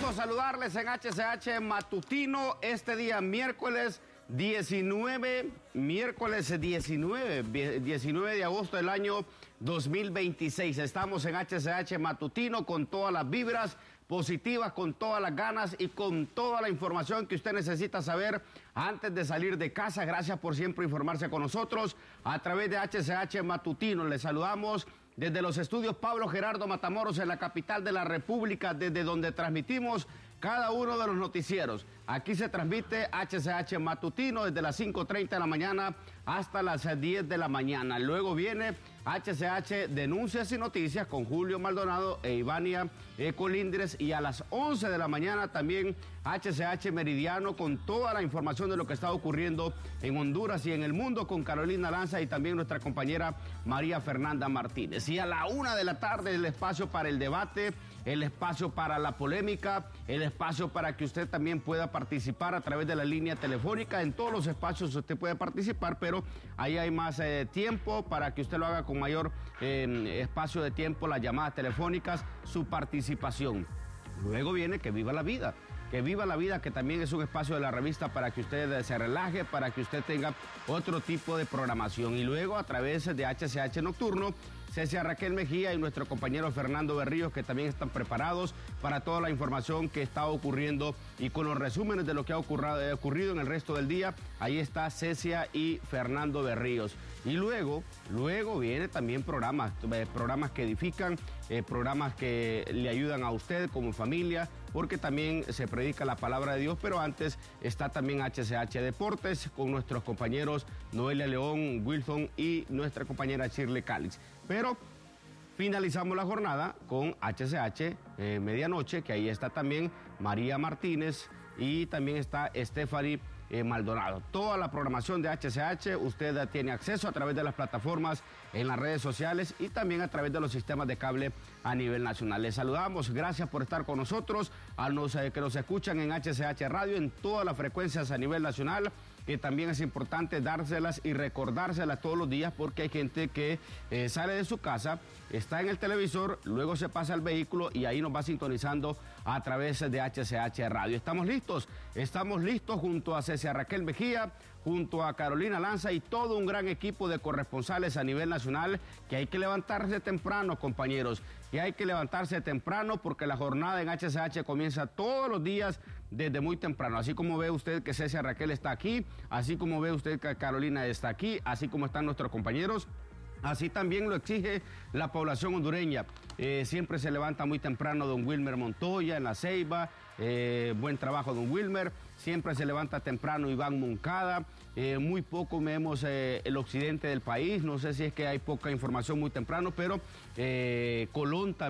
gusto saludarles en HCH Matutino este día miércoles 19 de agosto del año 2026. Estamos en HCH Matutino con todas las vibras positivas, con todas las ganas y con toda la información que usted necesita saber antes de salir de casa. Gracias por siempre informarse con nosotros a través de HCH Matutino. Les saludamos desde los estudios Pablo Gerardo Matamoros en la capital de la República, desde donde transmitimos cada uno de los noticieros. Aquí se transmite HCH Matutino desde las 5:30 de la mañana hasta las 10 de la mañana. Luego viene HCH Denuncias y Noticias con Julio Maldonado e Ivania Colindres, y a las 11 de la mañana también HCH Meridiano con toda la información de lo que está ocurriendo en Honduras y en el mundo con Carolina Lanza y también nuestra compañera María Fernanda Martínez. Y a la 1 de la tarde el espacio para el debate, el espacio para la polémica, el espacio para que usted también pueda participar a través de la línea telefónica. En todos los espacios usted puede participar, pero ahí hay más tiempo para que usted lo haga con mayor espacio de tiempo, las llamadas telefónicas, su participación. Luego viene Que Viva la Vida. Que Viva la Vida, que también es un espacio de la revista para que usted se relaje, para que usted tenga otro tipo de programación. Y luego a través de HCH Nocturno, Cecia Raquel Mejía y nuestro compañero Fernando Berríos, que también están preparados para toda la información que está ocurriendo y con los resúmenes de lo que ha ocurrido en el resto del día. Ahí está Cecia y Fernando Berríos. Y luego viene también programas que edifican, programas que le ayudan a usted como familia, porque también se predica la palabra de Dios, pero antes está también HCH Deportes con nuestros compañeros Noelia León, Wilson y nuestra compañera Shirley Calix. Pero finalizamos la jornada con HCH Medianoche, que ahí está también María Martínez y también está Stephanie Maldonado. Toda la programación de HCH usted tiene acceso a través de las plataformas en las redes sociales y también a través de los sistemas de cable a nivel nacional. Les saludamos, gracias por estar con nosotros, a los que nos escuchan en HCH Radio en todas las frecuencias a nivel nacional, que también es importante dárselas y recordárselas todos los días, porque hay gente que sale de su casa, está en el televisor, luego se pasa al vehículo y ahí nos va sintonizando a través de HCH Radio. Estamos listos junto a Cecia Raquel Mejía, junto a Carolina Lanza y todo un gran equipo de corresponsales a nivel nacional, que hay que levantarse temprano, compañeros, que hay que levantarse temprano porque la jornada en HCH comienza todos los días desde muy temprano. Así como ve usted que Cecia Raquel está aquí, así como ve usted que Carolina está aquí, así como están nuestros compañeros, así también lo exige la población hondureña. Siempre se levanta muy temprano don Wilmer Montoya en La Ceiba, buen trabajo don Wilmer. Siempre se levanta temprano Iván Moncada. Muy poco vemos el occidente del país, no sé si es que hay poca información muy temprano, pero Colón también.